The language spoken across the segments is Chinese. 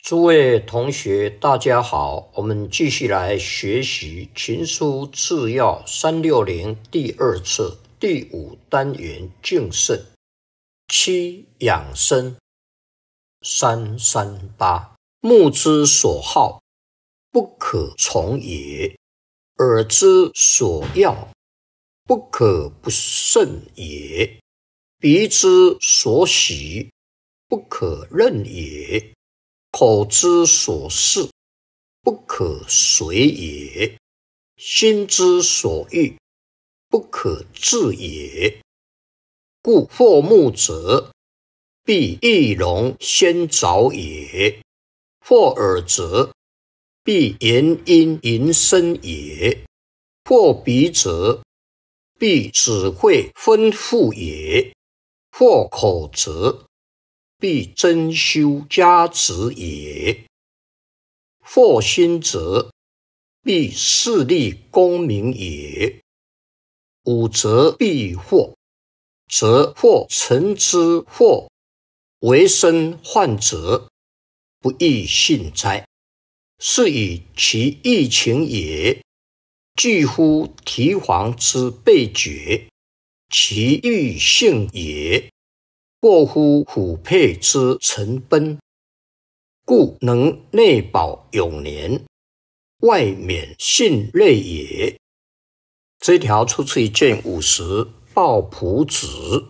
诸位同学，大家好，我们继续来学习《群书治要360》第二册第5单元敬慎。7养生。338目之所好，不可从也；耳之所要，不可不慎也；鼻之所喜，不可任也；口之所视，不可随也；心之所欲，不可治也。故或目者，必翼龙先爪也；或耳者，必言音吟声也；或鼻者，必指挥吩咐也；或口者，必珍馐嘉止也；或心者，必事立功名也。五则必惑，则或成之惑，为身患者，不亦信哉？是以其意情也，惧乎提防之备决；其欲性也，过乎虎辔之晨奔。故能内保永年，外免信累也。这条出自于卷50抱朴子。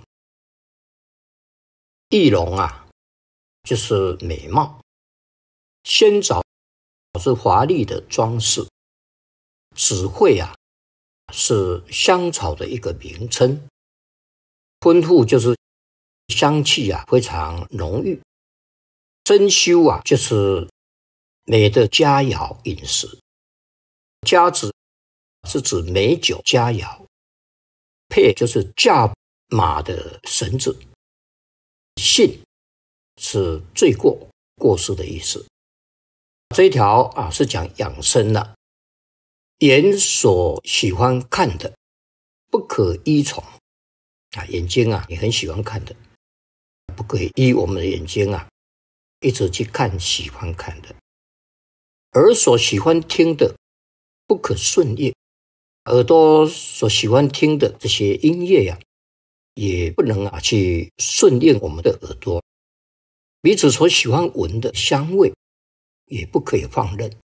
翼龙就是美貌，先爪是华丽的装饰，指会是香草的一个名称，吩咐就是香气非常浓郁，珍馐就是美的佳肴饮食，嘉止是指美酒佳肴，辔就是驾马的绳子，信是罪过失的意思。这一条是讲养生的，眼所喜欢看的，不可依从眼睛你很喜欢看的，不可以依我们的眼睛一直去看喜欢看的。耳所喜欢听的，不可顺应，耳朵所喜欢听的这些音乐也不能去顺应我们的耳朵。鼻子所喜欢闻的香味，也不可以放任。